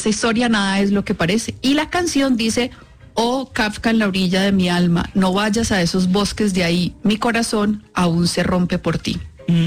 esta historia nada es lo que parece. Y la canción dice: oh Kafka en la orilla de mi alma, no vayas a esos bosques de ahí, mi corazón aún se rompe por ti.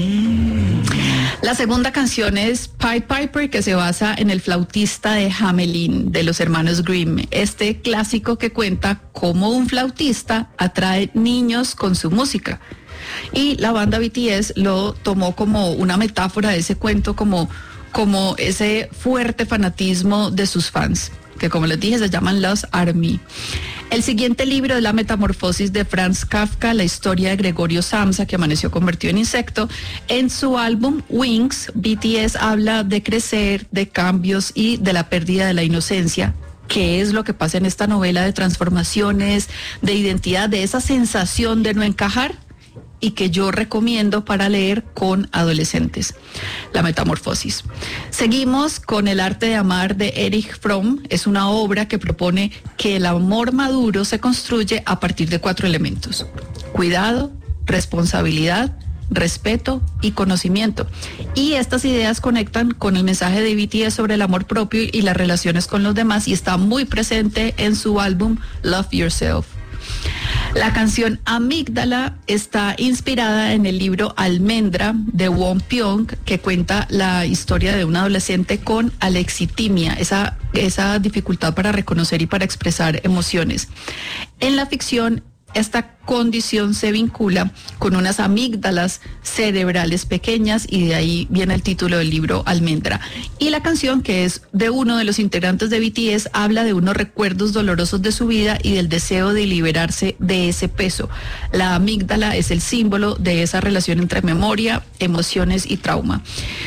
La segunda canción es Pied Piper, que se basa en El flautista de Hamelin de los hermanos Grimm, este clásico que cuenta cómo un flautista atrae niños con su música. Y la banda BTS lo tomó como una metáfora de ese cuento, como ese fuerte fanatismo de sus fans, que como les dije se llaman Lost Army. El siguiente libro es La metamorfosis de Franz Kafka, la historia de Gregorio Samsa, que amaneció convertido en insecto. En su álbum Wings, BTS habla de crecer, de cambios y de la pérdida de la inocencia, que es lo que pasa en esta novela de transformaciones, de identidad, de esa sensación de no encajar, y que yo recomiendo para leer con adolescentes. La metamorfosis. Seguimos con El arte de amar de Erich Fromm. Es una obra que propone que el amor maduro se construye a partir de 4 elementos: cuidado, responsabilidad, respeto y conocimiento. Y estas ideas conectan con el mensaje de BTS sobre el amor propio y las relaciones con los demás, y está muy presente en su álbum Love Yourself. La canción Amígdala está inspirada en el libro Almendra de Won Pyong, que cuenta la historia de un adolescente con alexitimia, esa dificultad para reconocer y para expresar emociones. En la ficción, esta condición se vincula con unas amígdalas cerebrales pequeñas, y de ahí viene el título del libro Almendra. Y la canción, que es de uno de los integrantes de BTS, habla de unos recuerdos dolorosos de su vida y del deseo de liberarse de ese peso. La amígdala es el símbolo de esa relación entre memoria, emociones y trauma.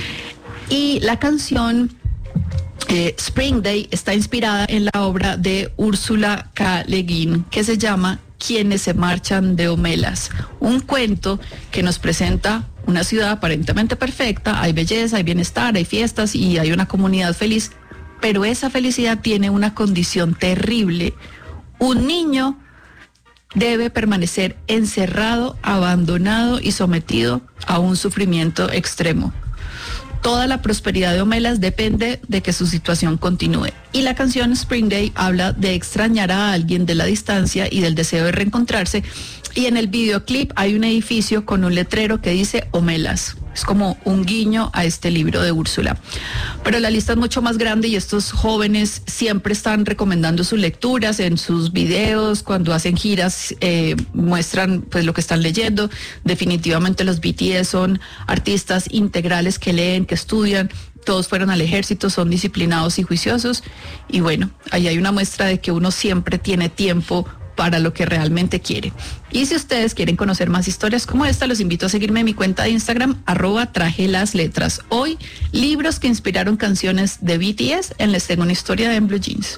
Y la canción Spring Day está inspirada en la obra de Ursula K. Le Guin, que se llama Quienes se marchan de Homelas, un cuento que nos presenta una ciudad aparentemente perfecta, hay belleza, hay bienestar, hay fiestas y hay una comunidad feliz, pero esa felicidad tiene una condición terrible. Un niño debe permanecer encerrado, abandonado y sometido a un sufrimiento extremo. Toda la prosperidad de Homelas depende de que su situación continúe. Y la canción Spring Day habla de extrañar a alguien de la distancia y del deseo de reencontrarse. Y en el videoclip hay un edificio con un letrero que dice Homelas. Es como un guiño a este libro de Úrsula. Pero la lista es mucho más grande y estos jóvenes siempre están recomendando sus lecturas en sus videos. Cuando hacen giras muestran pues lo que están leyendo. Definitivamente los BTS son artistas integrales que leen, que estudian. Todos fueron al ejército, son disciplinados y juiciosos. Y bueno, ahí hay una muestra de que uno siempre tiene tiempo para lo que realmente quiere. Y si ustedes quieren conocer más historias como esta, los invito a seguirme en mi cuenta de Instagram, @trajelasletras. Hoy, libros que inspiraron canciones de BTS en Les Tengo una Historia de En Blue Jeans.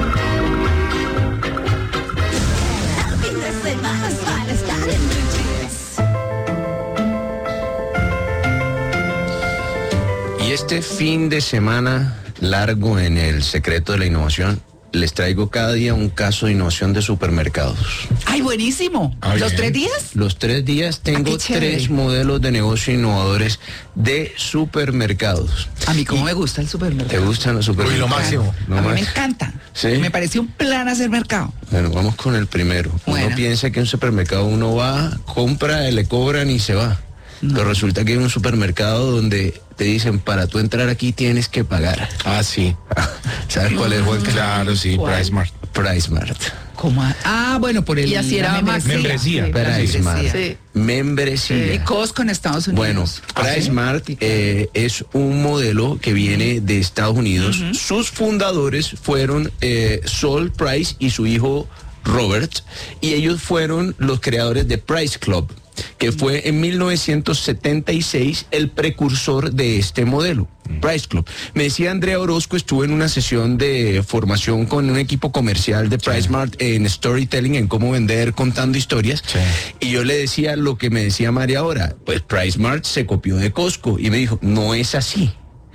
Y este fin de semana largo en El Secreto de la Innovación, les traigo cada día un caso de innovación de supermercados. ¡Ay, buenísimo! ¿Los 3 días? Los 3 días tengo 3 modelos de negocio innovadores de supermercados. A mí como me gusta el supermercado. ¿Te gustan los supermercados? Uy, lo máximo. A mí me encanta. ¿Sí? Me parece un plan hacer mercado. Bueno, vamos con el primero. Bueno. Uno piensa que en un supermercado uno va, compra, le cobran y se va. No. Pero resulta que hay un supermercado donde te dicen, para tú entrar aquí tienes que pagar. Ah, sí. ¿Sabes cuál es, Juan? Claro, sí, PriceSmart. PriceSmart. ¿Cómo? Ah, bueno, por el... Y así era más. Membresía. Sí, PriceSmart. sí. Membresía. Y Costco en Estados Unidos. Bueno, PriceSmart es un modelo que viene de Estados Unidos. Sus fundadores fueron Sol Price y su hijo Robert, y ellos fueron los creadores de Price Club, que fue en 1976 el precursor de este modelo, Price Club. Me decía Andrea Orozco, estuve en una sesión de formación con un equipo comercial de PriceSmart en storytelling, en cómo vender, contando historias, y yo le decía lo que me decía María ahora, pues PriceSmart se copió de Costco, y me dijo, no es así.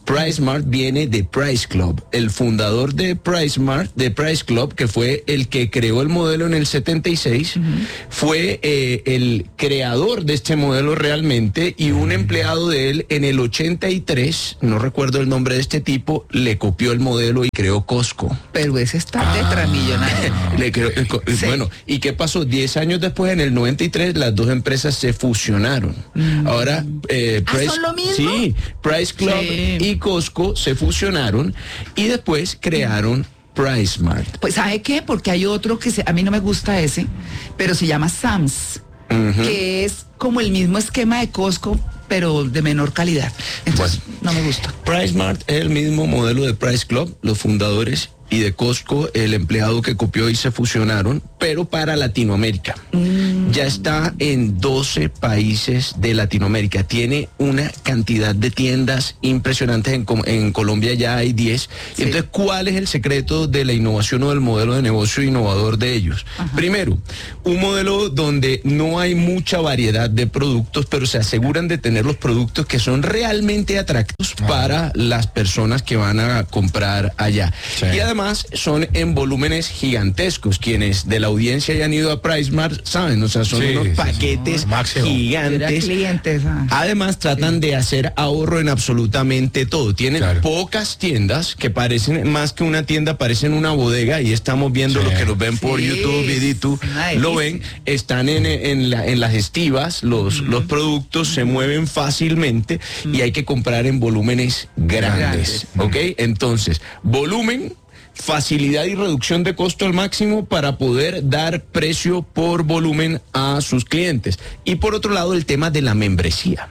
PriceSmart viene de Price Club. El fundador de PriceSmart, de Price Club, que fue el que creó el modelo en el 76, fue el creador de este modelo realmente, y un empleado de él en el 83, no recuerdo el nombre de este tipo, le copió el modelo y creó Costco. Pero ese está tetramillonario. Sí. Bueno, ¿y qué pasó? 10 años después, en el 93, las dos empresas se fusionaron. Ahora, ¿son lo mismo? Sí, Price Club y Costco se fusionaron y después crearon PriceSmart. Pues ¿sabe qué? Porque hay otro a mí no me gusta ese, pero se llama Sam's, que es como el mismo esquema de Costco, pero de menor calidad. Entonces, no me gusta. PriceSmart es el mismo modelo de Price Club, los fundadores, y de Costco, el empleado que copió, y se fusionaron, pero para Latinoamérica. Ya está en 12 países de Latinoamérica. Tiene una cantidad de tiendas impresionantes. En Colombia ya hay 10. Sí. Entonces, ¿cuál es el secreto de la innovación o del modelo de negocio innovador de ellos? Primero, un modelo donde no hay mucha variedad de productos, pero se aseguran de tener los productos que son realmente atractivos para las personas que van a comprar allá. Sí. Y además son en volúmenes gigantescos. Quienes de la audiencia hayan ido a PriceSmart saben, o sea, son unos paquetes gigantes. Clientes, Además tratan de hacer ahorro en absolutamente todo. Tienen pocas tiendas que parecen más que una tienda, parecen una bodega, y estamos viendo lo que nos ven por YouTube y YouTube, lo ven, están en las estivas, los productos se mueven fácilmente y hay que comprar en volúmenes grandes. ¿Ok? Entonces, volumen, facilidad y reducción de costo al máximo para poder dar precio por volumen a sus clientes. Y por otro lado, el tema de la membresía.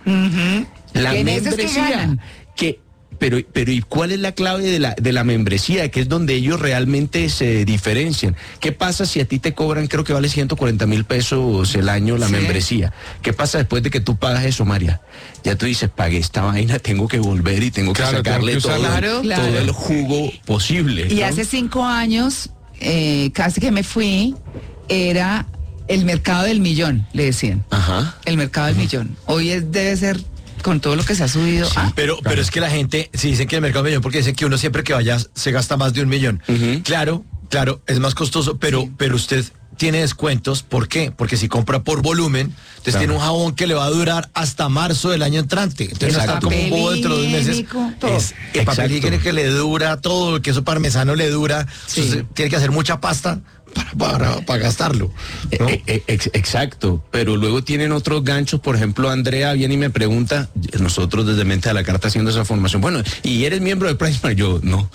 La membresía pero ¿y cuál es la clave de la membresía? Que es donde ellos realmente se diferencian. ¿Qué pasa si a ti te cobran, creo que vale 140,000 pesos el año la membresía? ¿Qué pasa después de que tú pagas eso, María? Ya tú dices, pagué esta vaina, tengo que volver y tengo que sacarle todo el jugo posible, ¿no? Y hace 5 años, casi que me fui, era el mercado del millón, le decían. El mercado del millón. Hoy debe ser, con todo lo que se ha subido. Sí, pero es que la gente, si dicen que el mercado del millón, porque dicen que uno siempre que vaya se gasta más de 1 millón. Claro, es más costoso, pero usted tiene descuentos. ¿Por qué? Porque si compra por volumen, entonces tiene un jabón que le va a durar hasta marzo del año entrante. Entonces no está como un bobo dentro de 2 meses. El papel higiénico que le dura, todo el queso parmesano le dura. Entonces tiene que hacer mucha pasta para gastarlo, ¿no? Exacto, pero luego tienen otros ganchos. Por ejemplo, Andrea viene y me pregunta, nosotros desde Mente a la Carta haciendo esa formación, bueno, ¿y eres miembro de PriceSmart? Yo, no.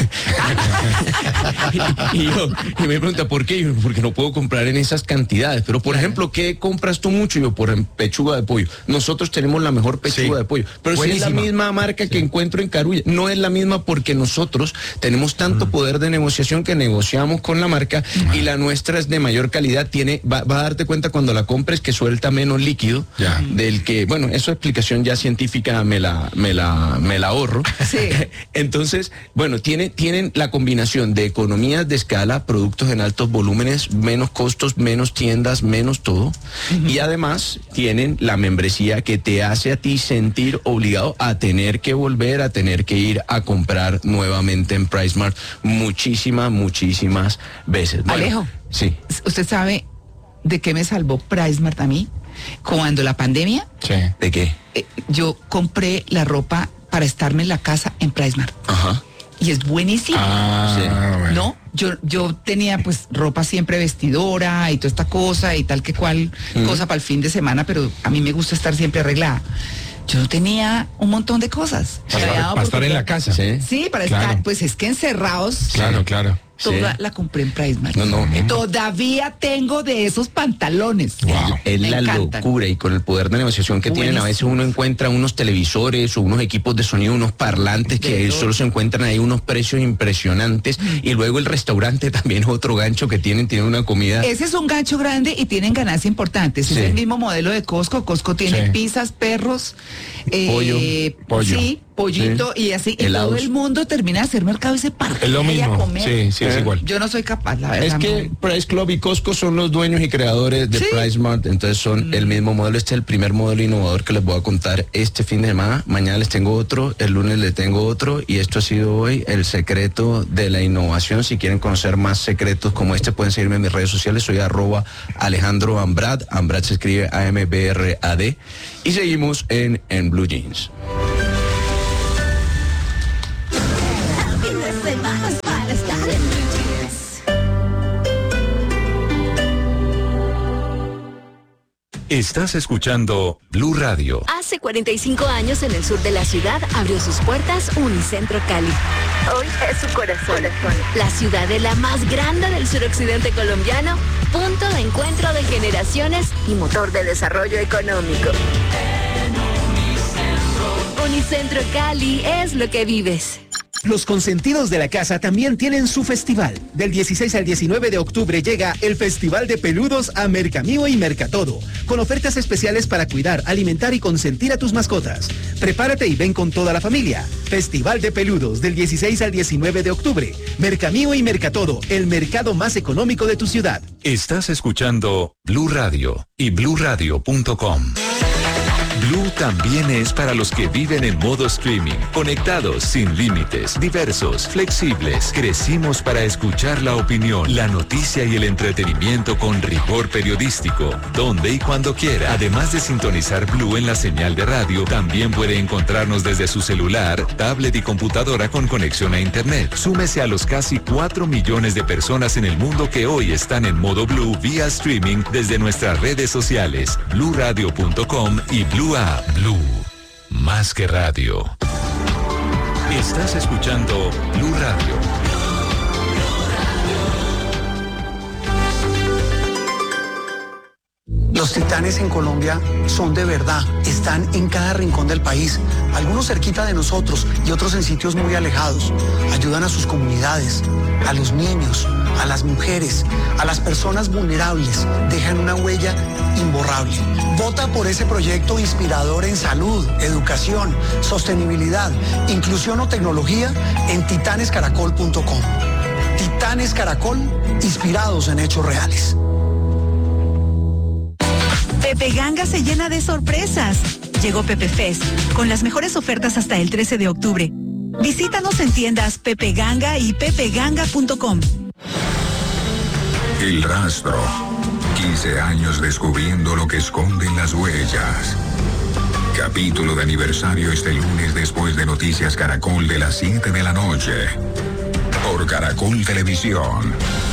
y me pregunta, ¿por qué? Yo, porque no puedo comprar en esas cantidades. Pero, por ejemplo, ¿qué compras tú mucho? Yo, por pechuga de pollo. Nosotros tenemos la mejor pechuga de pollo, pero si es la misma marca que encuentro en Carulla. No es la misma porque nosotros tenemos tanto poder de negociación que negociamos con la marca, y la nuestra es de mayor calidad. Va a darte cuenta cuando la compres que suelta menos líquido del que, bueno, esa explicación ya científica me la ahorro. Entonces, bueno, tienen la combinación de economías de escala, productos en altos volúmenes, menos costos, menos tiendas, menos todo, y además tienen la membresía que te hace a ti sentir obligado a tener que volver, a tener que ir a comprar nuevamente en PriceSmart muchísimas veces. Bueno, Alejo, sí. ¿Usted sabe de qué me salvó PriceSmart a mí? Cuando la pandemia. ¿De qué? Yo compré la ropa para estarme en la casa en PriceSmart. Y es buenísimo. Bueno. ¿No? Yo tenía pues ropa siempre vestidora y toda esta cosa y tal que cual cosa para el fin de semana, pero a mí me gusta estar siempre arreglada. Yo tenía un montón de cosas. Para estar en la casa. Sí, para estar, pues es que encerrados. Claro. Toda la compré en PriceSmart. Todavía tengo de esos pantalones. Es la locura, y con el poder de negociación que tienen, a veces uno encuentra unos televisores o unos equipos de sonido, unos parlantes que solo se encuentran ahí unos precios impresionantes, y luego el restaurante también es otro gancho que tienen una comida. Ese es un gancho grande y tienen ganancia importante. Es el mismo modelo de Costco. Costco tiene pizzas, perros, pollo. Sí, pollito y así, y helados. todo el mundo termina de hacer mercado y se parte. Es lo ahí a mismo. comer. Sí, es igual. Yo no soy capaz, la verdad. Es que no. Price Club y Costco son los dueños y creadores de ¿Sí? Price Mart, entonces son el mismo modelo. Este es el primer modelo innovador que les voy a contar este fin de semana. Mañana les tengo otro, el lunes les tengo otro, y esto ha sido hoy el secreto de la innovación. Si quieren conocer más secretos como este, pueden seguirme en mis redes sociales. Soy @Alejandro Ambrad. Ambrad se escribe AMBRAD. Y seguimos en Blue Jeans. Estás escuchando Blue Radio. Hace 45 años en el sur de la ciudad abrió sus puertas Unicentro Cali. Hoy es su corazón. La ciudadela más grande del suroccidente colombiano, punto de encuentro de generaciones y motor de desarrollo económico. Unicentro Cali es lo que vives. Los consentidos de la casa también tienen su festival. Del 16 al 19 de octubre llega el Festival de Peludos a Mercamío y Mercatodo, con ofertas especiales para cuidar, alimentar y consentir a tus mascotas. Prepárate y ven con toda la familia. Festival de Peludos del 16 al 19 de octubre. Mercamío y Mercatodo, el mercado más económico de tu ciudad. Estás escuchando Blue Radio y bluradio.com. Blue también es para los que viven en modo streaming, conectados, sin límites, diversos, flexibles. Crecimos para escuchar la opinión, la noticia y el entretenimiento con rigor periodístico, donde y cuando quiera. Además de sintonizar Blue en la señal de radio, también puede encontrarnos desde su celular, tablet y computadora con conexión a internet. Súmese a los casi 4 millones de personas en el mundo que hoy están en modo Blue vía streaming desde nuestras redes sociales, bluradio.com y Blue App. Blue, más que radio. Estás escuchando Blue Radio. Los titanes en Colombia son de verdad, están en cada rincón del país, algunos cerquita de nosotros y otros en sitios muy alejados. Ayudan a sus comunidades, a los niños, a las mujeres, a las personas vulnerables, dejan una huella imborrable. Vota por ese proyecto inspirador en salud, educación, sostenibilidad, inclusión o tecnología en titanescaracol.com. Titanes Caracol, inspirados en hechos reales. Pepe Ganga se llena de sorpresas. Llegó Pepe Fest, con las mejores ofertas hasta el 13 de octubre. Visítanos en tiendas Pepe Ganga y pepeganga.com. El rastro. 15 años descubriendo lo que esconden las huellas. Capítulo de aniversario este lunes después de Noticias Caracol de las 7 de la noche. Por Caracol Televisión.